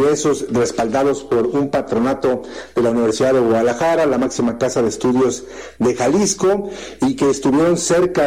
ingresos respaldados por un patronato de la Universidad de Guadalajara, la máxima casa de estudios de Jalisco, y que estuvieron cerca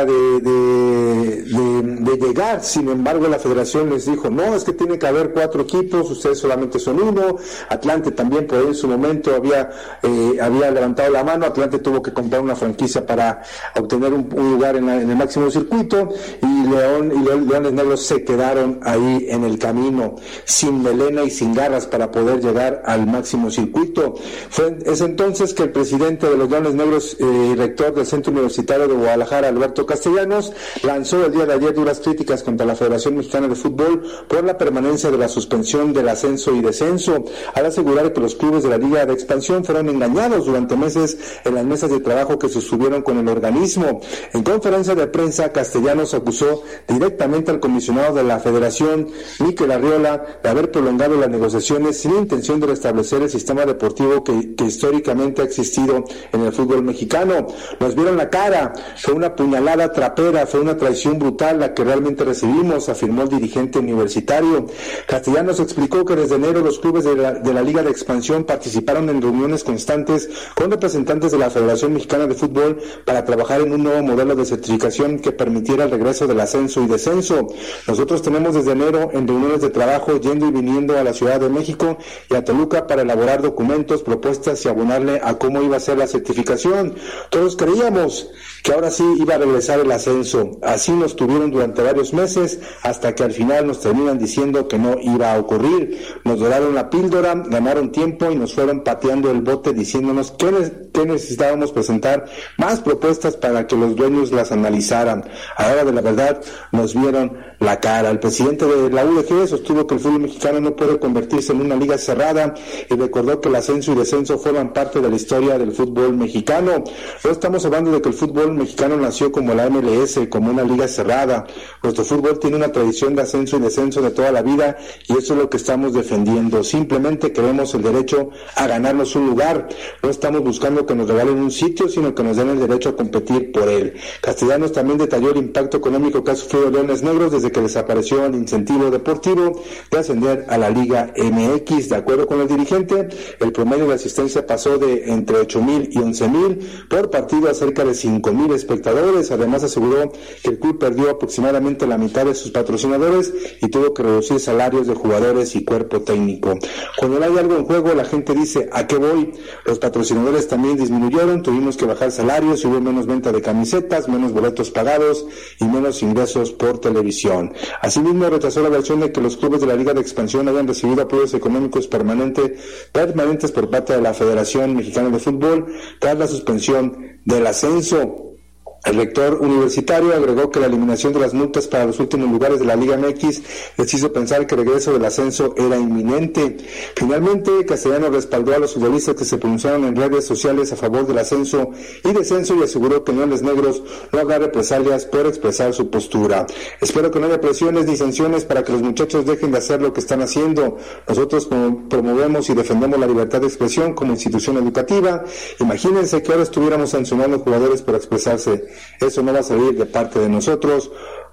de llegar. Sin embargo, la federación les dijo, no, es que tiene que haber 4 equipos, ustedes solamente son uno. Atlante también por ahí en su momento había levantado la mano. Atlante tuvo que comprar una franquicia para obtener un lugar en el máximo circuito, y Leones Negros se quedaron ahí en el camino, sin melena y sin garras para poder llegar al máximo circuito. Es entonces que el presidente de los Leones Negros y rector del Centro Universitario de Guadalajara, Alberto Castellanos, lanzó el día de ayer duras críticas contra la Federación Mexicana de Fútbol por la permanencia de la suspensión del ascenso y descenso, al asegurar que los clubes de la Liga de Expansión fueron engañados durante meses en las mesas de trabajo que sostuvieron con el organismo. En conferencia de prensa, Castellanos acusó directamente al comisionado de la Federación, Mikel Arriola, de haber prolongado las negociaciones sin intención de restablecer el sistema deportivo que históricamente ha existido en el fútbol mexicano. Nos vieron la cara, fue una puñalada trapera, fue una traición brutal la que realmente recibimos, afirmó el dirigente universitario. Castellanos explicó que desde enero los clubes de la Liga de Expansión participaron en reuniones constantes con representantes de la Federación Mexicana de Fútbol para trabajar en un nuevo modelo de certificación que permitiera el regreso del ascenso y descenso. Nosotros tenemos desde enero en reuniones de trabajo yendo y viniendo a la Ciudad de México y a Toluca para elaborar documentos, propuestas y abonarle a cómo iba a ser la certificación. Todos creíamos que ahora sí iba a regresar el ascenso. Así nos tuvieron durante varios meses, hasta que al final nos terminan diciendo que no iba a ocurrir. Nos doraron la píldora, ganaron tiempo y nos fueron pateando el bote diciéndonos que necesitábamos presentar más propuestas para que los dueños las analizaran. A la hora de la verdad nos vieron la cara. El presidente de la UDG sostuvo que el fútbol mexicano no puede convertirse en una liga cerrada y recordó que el ascenso y descenso forman parte de la historia del fútbol mexicano. No estamos hablando de que el fútbol mexicano nació como la MLS, como una liga cerrada. Nuestro fútbol tiene una tradición de ascenso y descenso de toda la vida, y eso es lo que estamos defendiendo. Simplemente queremos el derecho a ganarnos un lugar. No estamos buscando que nos regalen un sitio, sino que nos den el derecho a competir por él. Castellanos también detalló el impacto económico que ha sufrido Leones Negros desde que desapareció el incentivo deportivo de ascender a la Liga MX. De acuerdo con el dirigente, el promedio de asistencia pasó de entre 8,000 y 11,000 por partido a cerca de 5,000 espectadores. Además, aseguró que el club perdió aproximadamente la mitad de sus patrocinadores y tuvo que reducir salarios de jugadores y cuerpo técnico. Cuando hay algo en juego, la gente dice, ¿a qué voy? Los patrocinadores también disminuyeron, tuvimos que bajar salarios, hubo menos venta de camisetas, menos boletos pagados y menos ingresos por televisión. Asimismo, rechazó la versión de que los clubes de la Liga de Expansión hayan recibido apoyos económicos permanentes por parte de la Federación Mexicana de Fútbol tras la suspensión del ascenso. El rector universitario agregó que la eliminación de las multas para los últimos lugares de la Liga MX les hizo pensar que el regreso del ascenso era inminente. Finalmente, Castellanos respaldó a los futbolistas que se pronunciaron en redes sociales a favor del ascenso y descenso y aseguró que Leones Negros no habrá represalias por expresar su postura. Espero que no haya presiones ni sanciones para que los muchachos dejen de hacer lo que están haciendo. Nosotros promovemos y defendemos la libertad de expresión como institución educativa. Imagínense que ahora estuviéramos sancionando jugadores por expresarse. Eso no va a salir de parte de nosotros,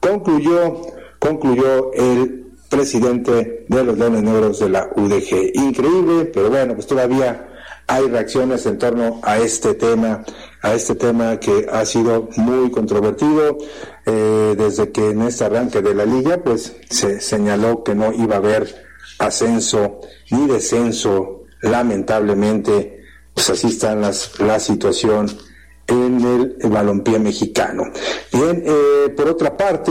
concluyó el presidente de los Leones Negros de la UDG. Increíble, pero bueno, pues todavía hay reacciones en torno a este tema que ha sido muy controvertido desde que en este arranque de la liga pues se señaló que no iba a haber ascenso ni descenso. Lamentablemente, pues así está la situación en el balompié mexicano. Bien, por otra parte,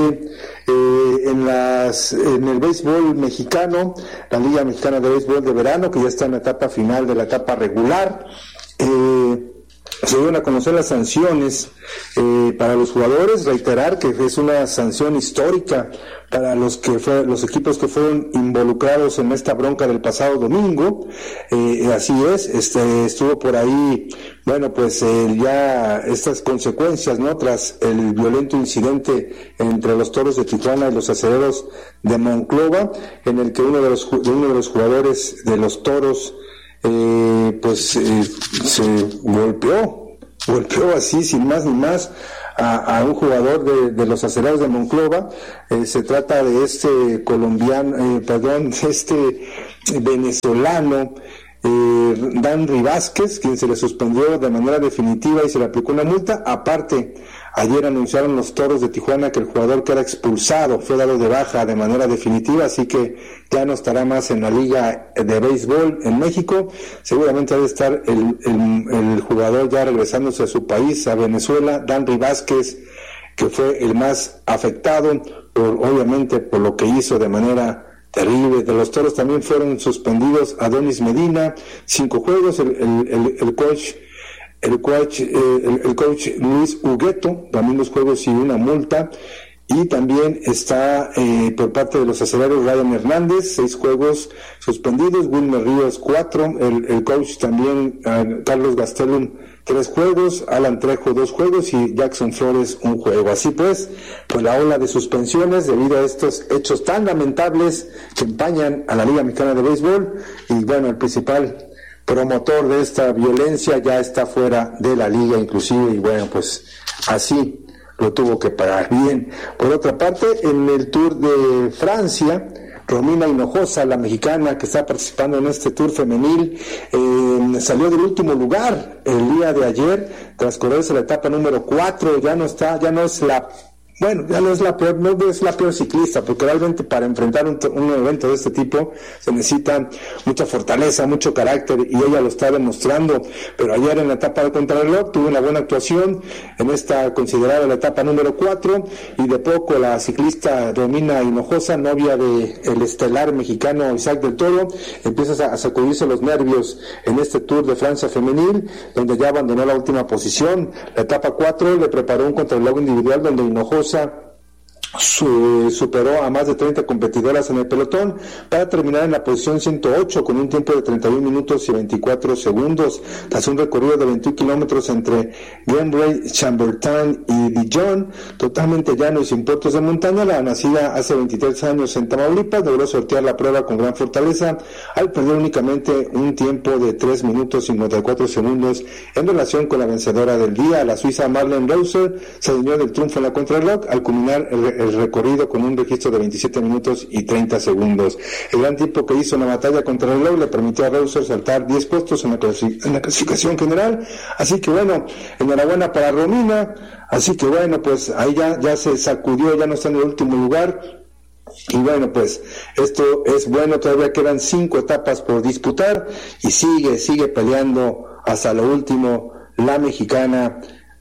en el béisbol mexicano, la Liga Mexicana de Béisbol de Verano, que ya está en la etapa final de la etapa regular, se dieron a conocer las sanciones para los jugadores. Reiterar que es una sanción histórica para los equipos que fueron involucrados en esta bronca del pasado domingo. Así es, estuvo por ahí, bueno, pues ya estas consecuencias, ¿no? Tras el violento incidente entre los Toros de Tijuana y los Acereros de Monclova, en el que uno de los jugadores de los Toros se golpeó así sin más ni más a un jugador de los Acerados de Monclova. Se trata de este venezolano, Danry Vázquez, quien se le suspendió de manera definitiva y se le aplicó una multa. Aparte, ayer anunciaron los Toros de Tijuana que el jugador que era expulsado fue dado de baja de manera definitiva, así que ya no estará más en la Liga de Béisbol en México. Seguramente debe estar el jugador ya regresándose a su país, a Venezuela, Danry Vázquez, que fue el más afectado, obviamente por lo que hizo de manera terrible. De los Toros también fueron suspendidos Adonis Medina, 5 juegos, el coach Luis Hugueto, también 2 juegos y una multa. Y también está por parte de los Acerados Ryan Hernández, 6 juegos suspendidos, Wilmer Ríos 4, el coach también Carlos Gastelum 3 juegos, Alan Trejo 2 juegos y Jackson Flores 1 juego. Así pues la ola de suspensiones debido a estos hechos tan lamentables que empañan a la Liga Mexicana de Béisbol, y bueno, el principal promotor de esta violencia ya está fuera de la liga inclusive, y bueno, pues así lo tuvo que pagar. Bien, por otra parte, en el Tour de Francia, Romina Hinojosa, la mexicana que está participando en este Tour femenil, salió del último lugar el día de ayer, tras correrse la etapa número 4, ya no es la peor ciclista, porque realmente para enfrentar un evento de este tipo se necesita mucha fortaleza, mucho carácter, y ella lo está demostrando. Pero ayer en la etapa de contrarreloj tuvo una buena actuación en esta considerada la etapa número 4, y de poco la ciclista Romina Hinojosa, novia de el estelar mexicano Isaac del Toro, empieza a sacudirse los nervios en este Tour de Francia femenil, donde ya abandonó la última posición. La etapa 4 le preparó un contrarreloj individual donde Hinojosa superó a más de 30 competidoras en el pelotón para terminar en la posición 108 con un tiempo de 31 minutos y 24 segundos, tras un recorrido de 21 kilómetros entre Gembray, Chambertin y Dijon, totalmente llano y sin puertos de montaña. La nacida hace 23 años en Tamaulipas logró sortear la prueba con gran fortaleza al perder únicamente un tiempo de 3 minutos y 54 segundos en relación con la vencedora del día, la suiza Marlene Reuser. Se adueñó del triunfo en la contrarreloj al culminar el recorrido con un registro de 27 minutos y 30 segundos. El gran tiempo que hizo en la batalla contra el reloj le permitió a Reuser saltar 10 puestos en la clasificación general. Así que bueno, enhorabuena para Romina. Así que bueno, pues ahí ya se sacudió, ya no está en el último lugar. Y bueno, pues esto es bueno, todavía quedan 5 etapas por disputar y sigue peleando hasta lo último la mexicana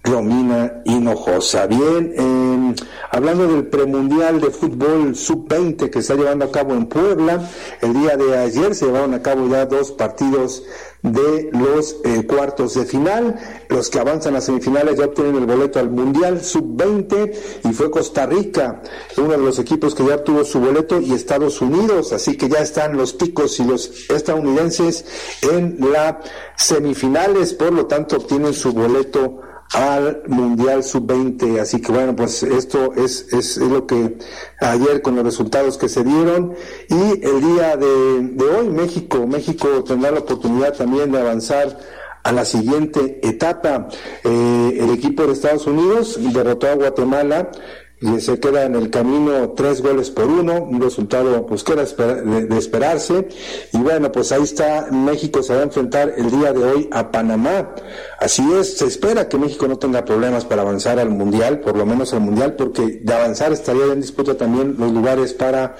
Romina Hinojosa. Bien, hablando del premundial de fútbol sub-20 que se está llevando a cabo en Puebla, el día de ayer se llevaron a cabo ya 2 partidos de los cuartos de final. Los que avanzan a semifinales ya obtienen el boleto al mundial sub-20, y fue Costa Rica uno de los equipos que ya obtuvo su boleto, y Estados Unidos, así que ya están los ticos y los estadounidenses en las semifinales, por lo tanto obtienen su boleto al Mundial Sub-20, así que bueno, pues esto es lo que ayer con los resultados que se dieron, y el día de hoy México tendrá la oportunidad también de avanzar a la siguiente etapa. El equipo de Estados Unidos derrotó a Guatemala y se queda en el camino 3-1, un resultado pues que era de esperarse. Y bueno, pues ahí está, México se va a enfrentar el día de hoy a Panamá. Así es, se espera que México no tenga problemas para avanzar al Mundial, por lo menos al Mundial, porque de avanzar estaría en disputa también los lugares para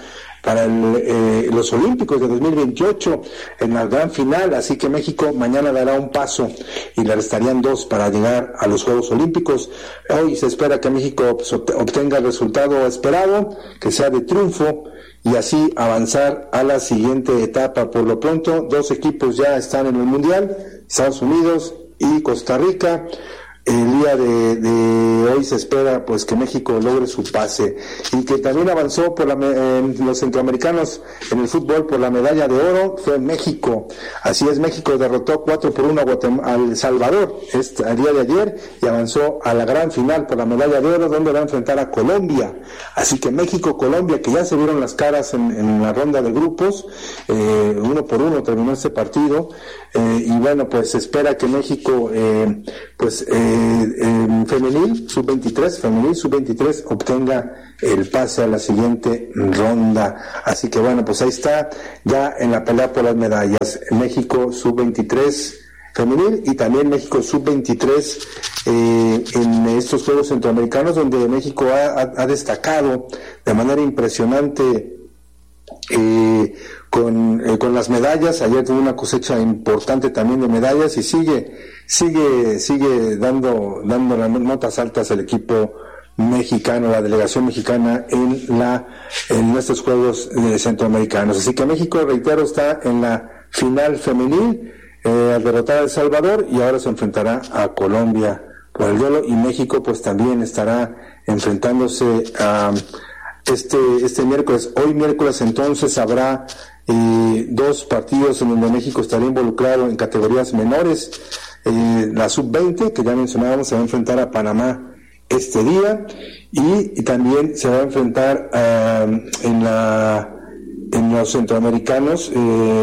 los Olímpicos de 2028 en la gran final. Así que México mañana dará un paso y le restarían 2 para llegar a los Juegos Olímpicos. Hoy se espera que México obtenga el resultado esperado, que sea de triunfo, y así avanzar a la siguiente etapa. Por lo pronto, 2 equipos ya están en el Mundial, Estados Unidos y Costa Rica. El día de hoy se espera pues que México logre su pase, y que también avanzó en los centroamericanos en el fútbol por la medalla de oro fue México. Así es, México derrotó 4-1 a El Salvador el día de ayer y avanzó a la gran final por la medalla de oro, donde va a enfrentar a Colombia. Así que México-Colombia, que ya se vieron las caras en la ronda de grupos, 1-1 terminó este partido, y bueno, pues se espera que México femenil, sub-23 obtenga el pase a la siguiente ronda. Así que bueno, pues ahí está, ya en la pelea por las medallas, México sub-23 femenil y también México sub-23 en estos Juegos Centroamericanos, donde México ha destacado de manera impresionante con las medallas. Ayer tuvo una cosecha importante también de medallas y sigue dando las notas altas el equipo mexicano, la delegación mexicana en estos Juegos Centroamericanos. Así que México, reitero, está en la final femenil al derrotar a El Salvador, y ahora se enfrentará a Colombia por el duelo, y México pues también estará enfrentándose a este miércoles. Hoy miércoles entonces habrá 2 partidos en donde México estará involucrado en categorías menores. La sub-20, que ya mencionábamos, se va a enfrentar a Panamá este día, y también se va a enfrentar en los centroamericanos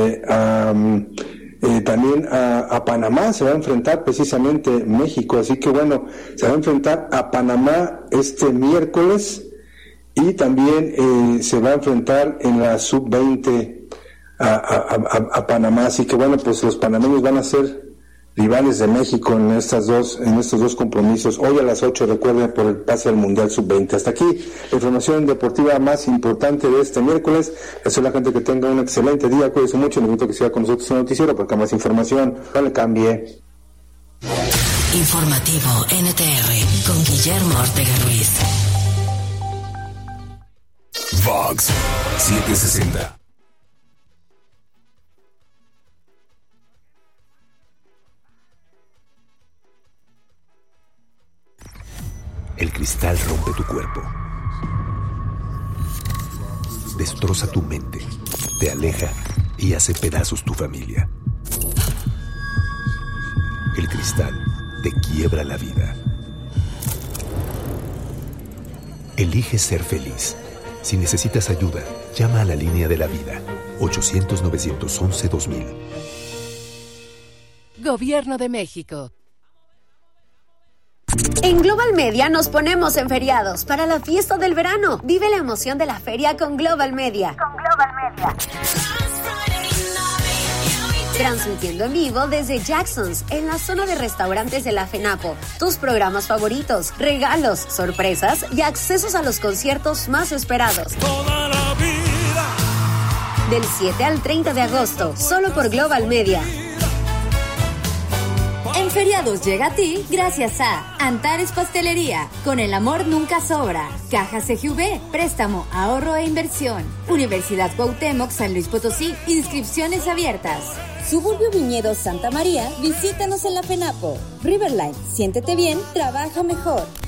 también a Panamá. Se va a enfrentar precisamente México, así que bueno, se va a enfrentar a Panamá este miércoles, y también se va a enfrentar en la sub-20 a Panamá. Así que bueno, pues los panameños van a ser rivales de México en estos dos compromisos. Hoy a las 8, recuerden, por el pase al Mundial Sub-20. Hasta aquí la información deportiva más importante de este miércoles. Deseo a la gente que tenga un excelente día, cuídense mucho, les invito a que siga con nosotros en el noticiero, porque más información, no le cambie. Informativo NTR con Guillermo Ortega Ruiz. Vox 760. El cristal rompe tu cuerpo, destroza tu mente, te aleja y hace pedazos tu familia. El cristal te quiebra la vida. Elige ser feliz. Si necesitas ayuda, llama a la línea de la vida, 800-911-2000. Gobierno de México. En Global Media nos ponemos en feriados para la fiesta del verano. Vive la emoción de la feria con Global Media. Transmitiendo en vivo desde Jackson's, en la zona de restaurantes de la FENAPO. Tus programas favoritos, regalos, sorpresas y accesos a los conciertos más esperados. Toda la vida. Del 7 al 30 de agosto, solo por Global Media. En feriados llega a ti gracias a Antares Pastelería, con el amor nunca sobra. Caja CGV, préstamo, ahorro e inversión. Universidad Cuauhtémoc, San Luis Potosí, inscripciones abiertas. Suburbio Viñedos Santa María, visítanos en la FENAPO. Riverline, siéntete bien, trabaja mejor.